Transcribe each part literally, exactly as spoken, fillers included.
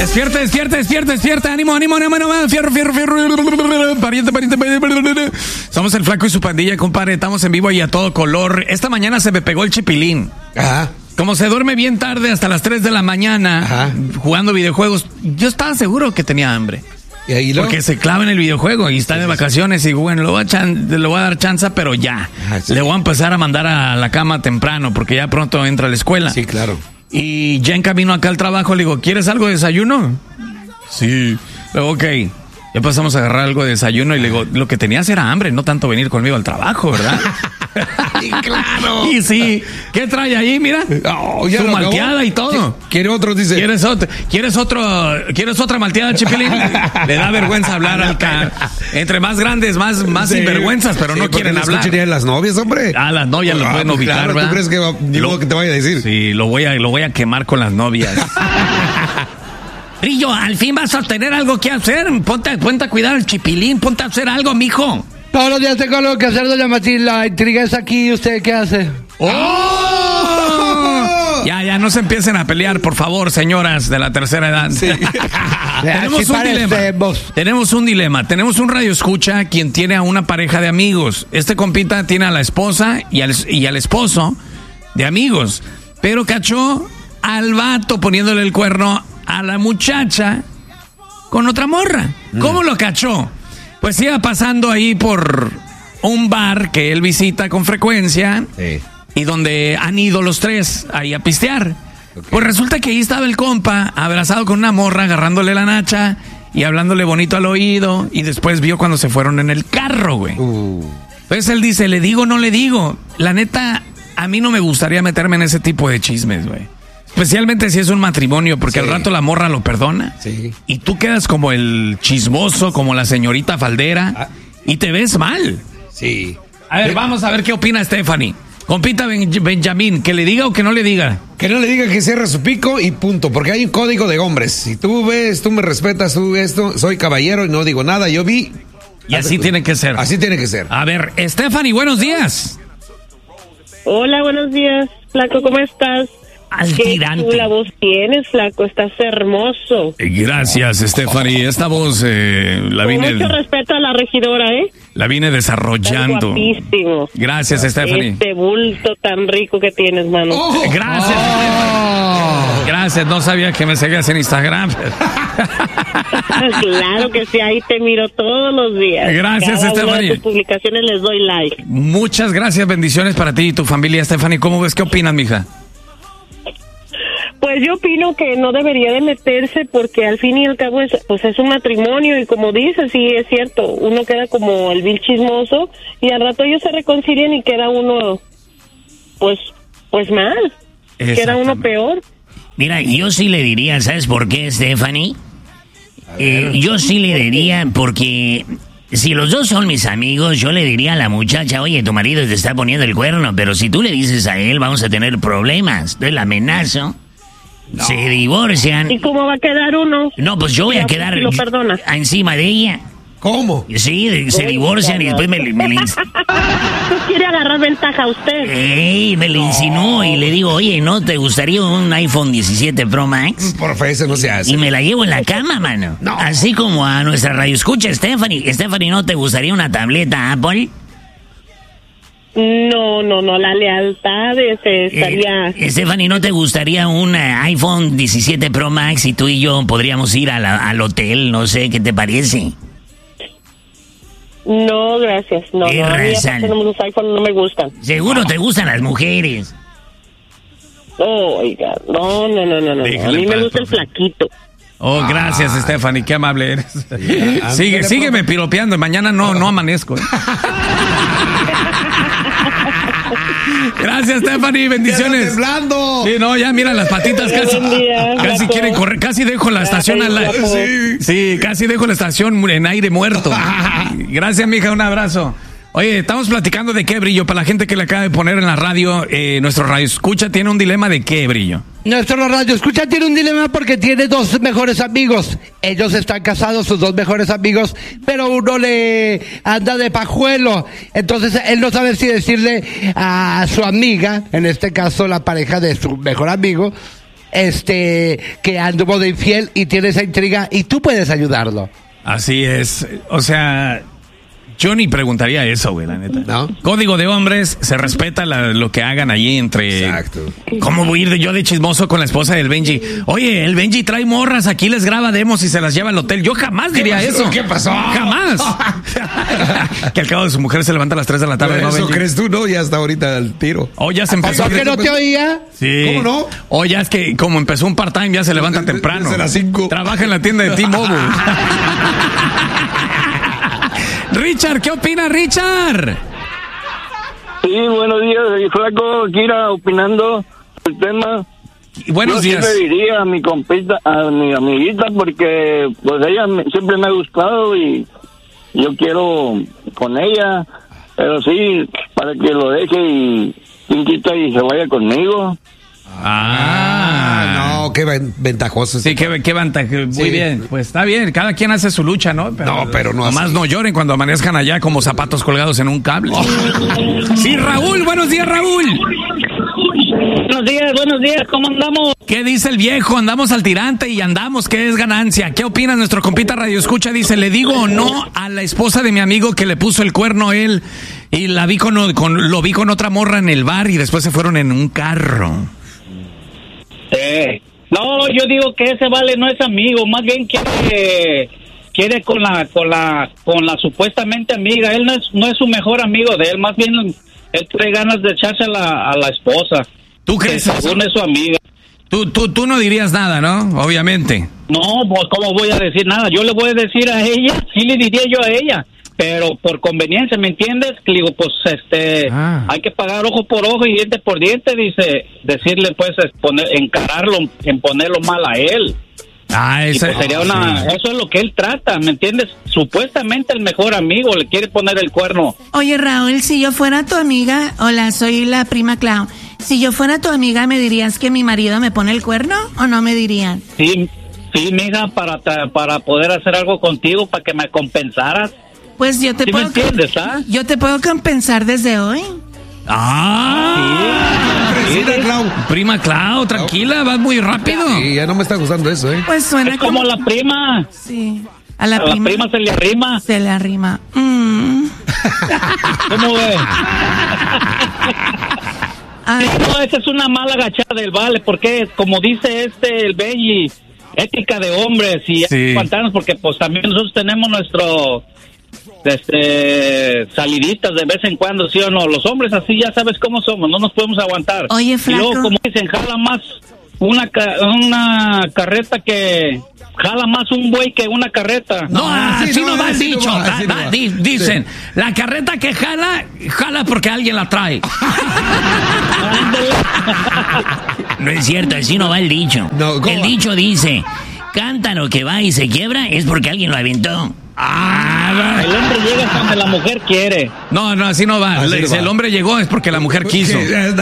Despierta, despierta, despierta, despierta. Ánimo, ánimo, ánimo, ánimo. Fierro, fierro, fierro. Pariente, pariente, pariente. Somos el Flaco y su pandilla, compadre. Estamos en vivo y a todo color. Esta mañana se me pegó el chipilín. Ajá. Como se duerme bien tarde, hasta las tres de la mañana, Ajá. jugando videojuegos, yo estaba seguro que tenía hambre. ¿Y ahí lo? Porque se clava en el videojuego y está sí, de vacaciones sí. y bueno, le voy, a chan- le voy a dar chance, pero ya. Ajá, sí. Le voy a empezar a mandar a la cama temprano porque ya pronto entra a la escuela. Sí, claro. Y ya en camino acá al trabajo le digo, ¿quieres algo de desayuno? Sí. Luego, ok. Ya pasamos a agarrar algo de desayuno y le digo, lo que tenías era hambre, no tanto venir conmigo al trabajo, ¿verdad? Y claro. Y sí. ¿Qué trae ahí? Mira. Oh, ya su malteada acabó. Y todo. ¿Quiere otro? Dice. ¿Quieres otro? ¿Quieres otro? ¿Quieres otra malteada, Chipilín? Le da vergüenza hablar al ca... Entre más grandes, más, más sí. sinvergüenzas, pero sí, no quieren hablar. ¿Escucharían las novias, hombre? Ah, las novias lo pueden ubicar, claro, ¿verdad? ¿Tú crees que va, ni modo que te vaya a decir? Sí, lo voy a, lo voy a quemar con las novias. Brillo, al fin vas a tener algo que hacer. Ponte, ponte a cuidar al Chipilín, ponte a hacer algo, mijo. Todos los días tengo algo que hacer, doña Matilda. La intriga es aquí, ¿y usted qué hace? ¡Oh! Ya, ya, no se empiecen a pelear, por favor, señoras de la tercera edad. Sí. Tenemos un dilema. Tenemos un dilema. Tenemos un radio escucha quien tiene a una pareja de amigos. Este compita tiene a la esposa y al, y al esposo de amigos. Pero cachó al vato poniéndole el cuerno a la muchacha con otra morra. Mm. ¿Cómo lo cachó? Pues iba pasando ahí por un bar que él visita con frecuencia sí. y donde han ido los tres ahí a pistear. Okay. Pues resulta que ahí estaba el compa abrazado con una morra, agarrándole la nacha y hablándole bonito al oído, y después vio cuando se fueron en el carro, güey. Uh. Entonces él dice, ¿le digo o no le digo? La neta, a mí no me gustaría meterme en ese tipo de chismes, güey. Especialmente si es un matrimonio, porque sí. al rato la morra lo perdona. Sí. Y tú quedas como el chismoso, como la señorita faldera, ah. y te ves mal. Sí. A ver, vamos a ver qué opina Stephanie. Compita ben- Benjamín, ¿que le diga o que no le diga? Que no le diga, que cierre su pico y punto, porque hay un código de hombres. Si tú ves, tú me respetas, tú esto, soy caballero y no digo nada, yo vi. Y así tú. tiene que ser. Así tiene que ser. A ver, Stephanie, buenos días. Hola, buenos días, Flaco, ¿cómo estás? Al tirante. Qué chula voz tienes, Flaco, estás hermoso. Gracias, Stephanie. Esta voz eh, la Con vine... mucho respeto a la regidora, ¿eh? La vine desarrollando. Estás guapísimo. Gracias, Stephanie. Este bulto tan rico que tienes, mano. Oh, gracias, oh. Stephanie. Gracias, no sabía que me seguías en Instagram. Claro que sí, ahí te miro todos los días. Gracias, Cada Stephanie. una de tus publicaciones les doy like. Muchas gracias, bendiciones para ti y tu familia, Stephanie. ¿Cómo ves? ¿Qué opinas, mija? Pues yo opino que no debería de meterse, porque al fin y al cabo es, pues es un matrimonio, y como dices, sí es cierto, uno queda como el vil chismoso y al rato ellos se reconcilian y queda uno pues pues mal, queda uno peor. Mira, yo sí le diría, ¿sabes por qué, Stephanie? Eh, yo sí le diría porque si los dos son mis amigos, yo le diría a la muchacha, oye, tu marido te está poniendo el cuerno, pero si tú le dices a él, vamos a tener problemas. Entonces la amenazo. No. Se divorcian. ¿Y cómo va a quedar uno? No, pues yo voy a quedar si lo perdonas. encima de ella. ¿Cómo? Sí, se Uy, divorcian no, y después me, me le insinuó. ¿Tú quiere agarrar ventaja a usted? Ey, me le insinuó y le digo, oye, ¿no te gustaría un iPhone diecisiete Pro Max? Por favor, eso no se hace. Y me la llevo en la cama, mano. No. Así como a nuestra radio escucha, Stephanie. Stephanie, ¿no te gustaría una tableta Apple? No, no, no, la lealtad este, estaría... Eh, Stephanie, ¿no te gustaría un iPhone diecisiete Pro Max y tú y yo podríamos ir a la, al hotel? No sé, ¿qué te parece? No, gracias, no, no, a mí los iPhones no me gustan. Seguro te gustan las mujeres. Oh, oiga, no, no, no, no, no, a mí me gusta el flaquito. Oh, gracias, ah, Stephanie, qué amable eres. Sí, Sigue, sígueme piropeando, mañana no, no amanezco. ¿eh? Gracias, Stephanie, bendiciones. Temblando. Sí, no, ya mira las patitas casi, día, casi quieren correr, casi dejo la estación al aire. Sí. sí, casi dejo la estación en aire muerto. Gracias, mija, un abrazo. Oye, estamos platicando de qué, Brillo, para la gente que le acaba de poner en la radio, eh, nuestro radio escucha tiene un dilema de qué, Brillo. Nuestro radio escucha tiene un dilema porque tiene dos mejores amigos. Ellos están casados, sus dos mejores amigos, pero uno le anda de pajuelo. Entonces él no sabe si decirle a su amiga, en este caso la pareja de su mejor amigo, este, que anduvo de infiel y tiene esa intriga y tú puedes ayudarlo. Así es. O sea, yo ni preguntaría eso, güey, la neta. ¿No? Código de hombres, se respeta la, lo que hagan allí entre... Exacto. ¿Cómo voy a ir de, yo de chismoso con la esposa del Benji? Oye, el Benji trae morras, aquí les graba demos y se las lleva al hotel. Yo jamás diría eso. ¿Qué pasó? Jamás. Que al cabo de su mujer se levanta a las tres de la tarde. Pero ¿no, eso Benji? crees tú, ¿no? Ya hasta ahorita al tiro. O ya se empezó. ¿Por qué no te oía? Sí. ¿Cómo no? O ya es que como empezó un part-time, ya se levanta temprano. Desde las cinco. Trabaja en la tienda de T-Mobile. Richard, ¿qué opina Richard? Sí, buenos días, Flaco, Kira, opinando el tema. Buenos Yo días. Yo siempre diría a mi compita, a mi amiguita, porque pues ella me, siempre me ha gustado y yo quiero con ella, pero sí, para que lo deje y quien quita y se vaya conmigo. Ah, no, qué ventajoso. Sí, qué, qué ventaja. Muy sí. bien, pues está bien, cada quien hace su lucha, ¿no? Pero, no, pero no nomás así. No lloren cuando amanezcan allá como zapatos colgados en un cable. Oh. Sí, Raúl, buenos días, Raúl. Buenos días, buenos días, ¿cómo andamos? ¿Qué dice el viejo? Andamos al tirante y andamos, ¿qué es ganancia? ¿Qué opinas? Nuestro compita Radio Escucha dice, ¿le digo o no a la esposa de mi amigo que le puso el cuerno a él y la vi con, con, lo vi con otra morra en el bar y después se fueron en un carro? Eh, no, yo digo que ese vale no es amigo, más bien quiere quiere con la con la con la supuestamente amiga. Él no es no es su mejor amigo de él, más bien él trae ganas de echarse a la, a la esposa. ¿Tú crees eso? Según es su amiga. Tú, tú, tú no dirías nada, ¿no? Obviamente. No, pues ¿cómo voy a decir nada? Yo le voy a decir a ella, sí le diría yo a ella, pero por conveniencia, ¿me entiendes? Que digo, pues, este, ah. hay que pagar ojo por ojo y diente por diente, dice, decirle, pues, poner, encararlo, en ponerlo mal a él. Ah, ese, pues sería una, sí. Eso es lo que él trata, ¿me entiendes? Supuestamente el mejor amigo le quiere poner el cuerno. Oye, Raúl, si yo fuera tu amiga, hola, soy la prima Clau, si yo fuera tu amiga, ¿me dirías que mi marido me pone el cuerno o no me dirían? Sí, sí, mija, para, para poder hacer algo contigo, para que me compensaras. Pues yo te ¿Sí puedo, me entiendes, ¿ah? Yo te puedo compensar desde hoy. Ah, sí. Sí. Clau. Prima Clau, tranquila, vas muy rápido. Sí, ya no me está gustando eso, ¿eh? Pues suena es como, como la prima. Sí. A la, a prima, la prima se le arrima. Se le arrima. Mm. ¿Cómo ves? Sí, no, esa es una mala agachada del vale, porque como dice este, el Benji, ética de hombres y sí. Pantanos, porque pues también nosotros tenemos nuestro este saliditas de vez en cuando, sí o no, los hombres así ya sabes cómo somos, no nos podemos aguantar. Oye, Flaco. Y luego, como dicen, jala más una una carreta que jala más un buey que una carreta. No, así, así no, no va el dicho. No va, no va. Di, dicen, sí. La carreta que jala, jala porque alguien la trae. No es cierto, así no va el dicho. No, el dicho dice, cántaro que va y se quiebra es porque alguien lo aventó. Ah, el hombre llega cuando la mujer quiere. No, no, así no va. Así Le, no va. El hombre llegó es porque la mujer quiso.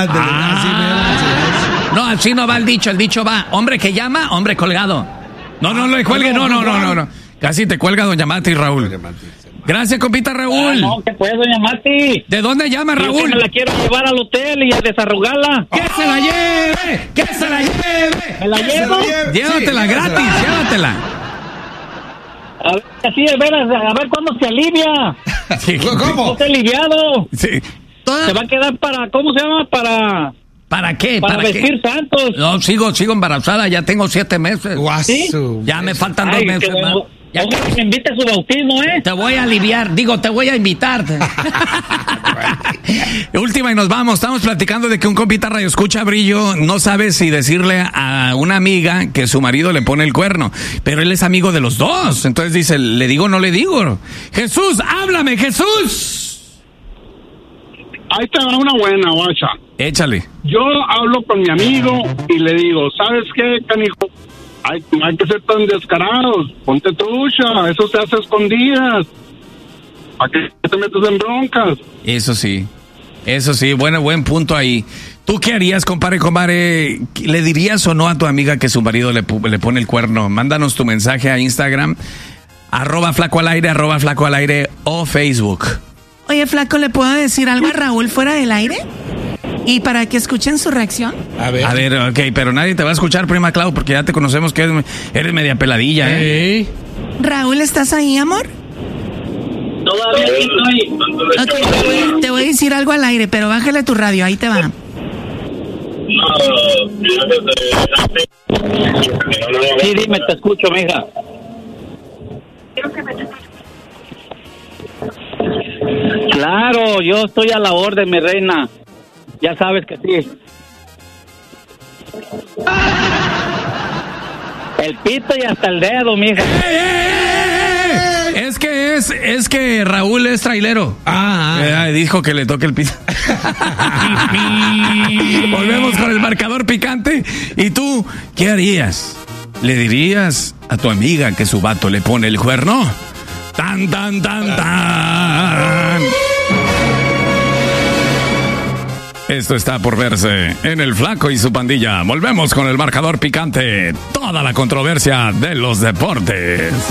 Ah. No, así no va el dicho. El dicho va, hombre que llama, hombre colgado. No, no le cuelgue, no, no, no, no, no. Casi te cuelga doña Mati, Raúl. Gracias, compita Raúl. Ah, no, que pues, doña Mati. ¿De dónde llama, Raúl? Yo me la quiero llevar al hotel y a desarrugarla. ¡Que oh. se la lleve! ¡Que se la lleve! ¿Me la llevo? La llévatela sí, gratis, la... llévatela. A ver, así de veras, a ver cuándo se alivia. Sí. ¿Cómo? Está aliviado. Sí. Toda... Se va a quedar para, ¿cómo se llama? Para... ¿Para qué? Para, ¿Para vestir qué? santos. No, sigo, sigo embarazada, ya tengo siete meses. ¿Sí? Ya me faltan Ay, dos meses más. Ya que me invite a su bautismo, ¿eh? Te voy a aliviar, digo, te voy a invitar. Última y nos vamos. Estamos platicando de que un compita Radio Escucha Brillo no sabe si decirle a una amiga que su marido le pone el cuerno, pero él es amigo de los dos. Entonces dice, ¿le digo o no le digo? Jesús, háblame, Jesús. Ahí te va una buena, guacha. Échale. Yo hablo con mi amigo y le digo, ¿sabes qué, canijo? Hay, no hay que ser tan descarados. Ponte trucha, eso se hace a escondidas. ¿Para qué te metes en broncas? Eso sí, eso sí, bueno, buen punto ahí. ¿Tú qué harías, compadre, compadre? ¿Le dirías o no a tu amiga que su marido le, le pone el cuerno? Mándanos tu mensaje a Instagram, arroba flaco al aire, arroba flaco al aire o Facebook. Oye, Flaco, ¿le puedo decir algo a Raúl fuera del aire? Y para que escuchen su reacción. A ver. A ver, ok, pero nadie te va a escuchar, prima Clau, porque ya te conocemos que eres, eres media peladilla, ¿eh? Sí. Raúl, ¿estás ahí, amor? Todavía estoy. Ok, te voy, te voy a decir algo al aire, pero bájale tu radio, ahí te va. Sí, dime, te escucho, mija. Claro, yo estoy a la orden, mi reina. Ya sabes que sí. El pito y hasta el dedo, mija. ¡Eh, eh, eh! Es que es, es que Raúl es trailero. Ah, ah. Eh, dijo que le toque el pito. Volvemos con el marcador picante. ¿Y tú qué harías? ¿Le dirías a tu amiga que su vato le pone el cuerno? Tan, tan, tan, tan. Esto está por verse en El Flaco y su pandilla. Volvemos con el marcador picante. Toda la controversia de los deportes.